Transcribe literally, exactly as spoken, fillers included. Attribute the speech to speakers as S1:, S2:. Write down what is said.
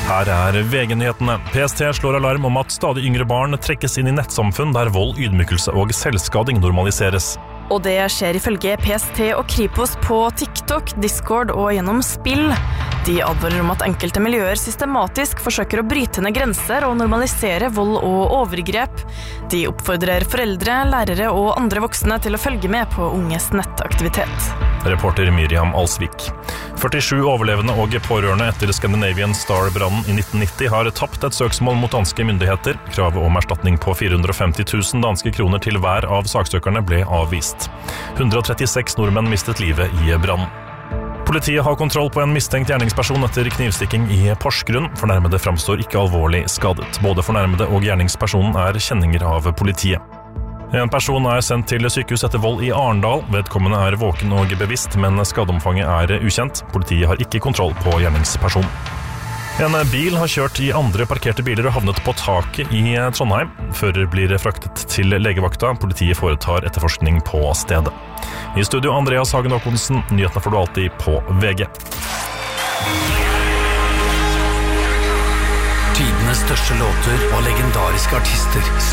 S1: Her er V G-nyhetene. P S T slår alarm om at stadig yngre barn trekkes inn i nettsamfunn der vold, ydmykelse og selvskading normaliseres.
S2: Og det skjer ifølge P S T og Kripos på TikTok, Discord og gjennom spill. De advarer om at enkelte miljøer systematisk forsøker å bryte ned grenser og normalisere vold og overgrep. De oppfordrer foreldre, lærere og andre voksne til å følge med på unges nettaktivitet.
S1: Reporter Miriam Alsvik. førtisju overlevende og pårørende etter Scandinavian Star-brannen i nitten nitti har tapt et søksmål mot danske myndigheter. Kravet om erstatning på fire hundre og femti tusen danske kroner til hver av saksøkerne ble avvist. hundre og trettiseks nordmenn mistet livet i brannen. Politiet har kontroll på en mistenkt gjerningsperson etter knivstikking i Porsgrunn. Fornærmede framstår ikke alvorlig skadet. Både fornærmede og gjerningspersonen er kjenninger av politiet. En person er sendt til sykehus etter vold i Arendal. Vedkommende er våken og bevisst, men skadeomfanget er ukjent. Politiet har ikke kontroll på gjerningspersonen. En bil har kjørt i andre parkerte biler og havnet på taket i Trondheim. Fører blir fraktet til legevakta. Politiet foretar etterforskning på stedet. I studio Andreas Hagen Håkonsen. Nyhetene får du alltid på V G.
S3: Tidenes største låter og legendariske artister